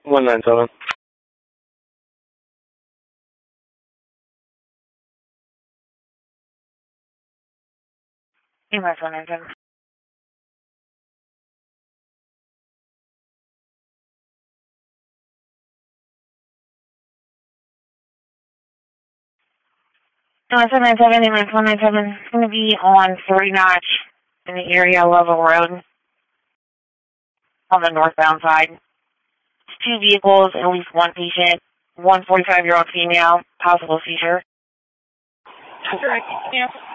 197. EMS 197. EMS 197, EMS 197 is going to be on 3 Notch in the area Level Road on the northbound side. It's 2 vehicles, at least 1 patient, 1 45-year-old female, possible seizure. That's right. Yeah.